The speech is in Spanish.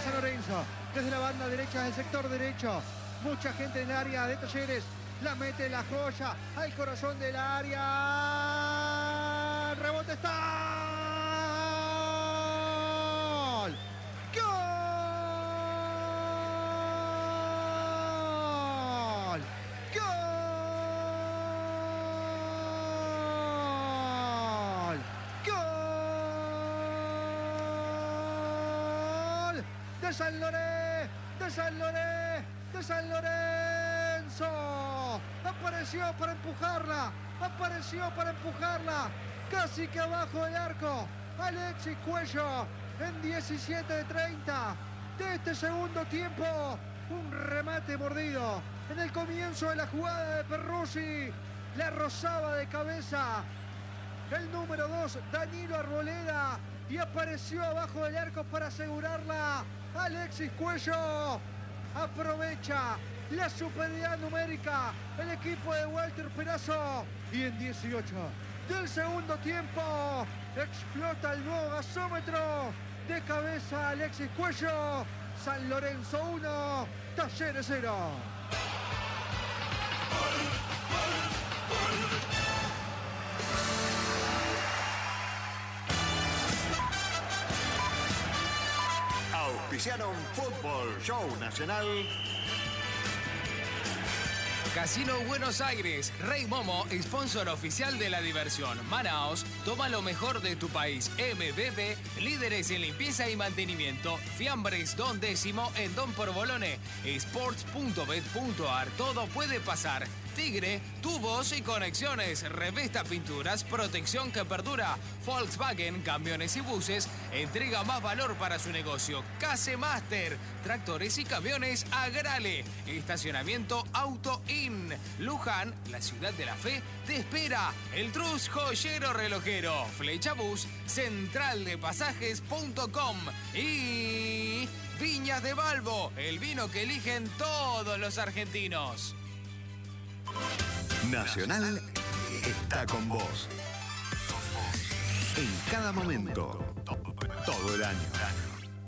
San Lorenzo. Desde la banda derecha del sector derecho. Mucha gente en el área de Talleres. La mete la joya al corazón del área. El rebote está. ¡Gol! ¡Gol! ¡Gol! ¡Gol! De San Lorenzo, de San Lorenzo, de San Lorenzo. Apareció para empujarla, apareció para empujarla. Casi que abajo del arco. Alexis Cuello en 17 de 30 de este segundo tiempo. Un remate mordido en el comienzo de la jugada de Perruzzi. Le rozaba de cabeza el número 2, Danilo Arboleda, y apareció abajo del arco para asegurarla. Alexis Cuello aprovecha la superioridad numérica el equipo de Walter Perazo, y en 18 del segundo tiempo explota el nuevo gasómetro. De cabeza Alexis Cuello. San Lorenzo 1, Talleres 0. Auspiciaron Fútbol Show Nacional. Casino Buenos Aires, Rey Momo, sponsor oficial de la diversión. Manaos, toma lo mejor de tu país. MBB, líderes en limpieza y mantenimiento. Fiambres Don Décimo en Don Porbolone. Sports.bet.ar, todo puede pasar. Tigre, tubos y conexiones. Revesta Pinturas, protección que perdura. Volkswagen, camiones y buses, entrega más valor para su negocio. Case Master, tractores y camiones Agrale. Estacionamiento Auto In. Luján, la ciudad de la fe, te espera. El Trus Joyero Relojero. Flecha Bus, centraldepasajes.com. Y Viñas de Balbo, el vino que eligen todos los argentinos. Nacional está con vos. En cada momento, todo el año.